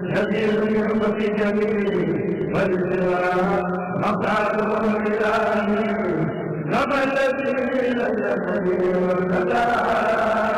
جدير في جميل والسلام مقعده الإله لما الذي لا يهدي والسلام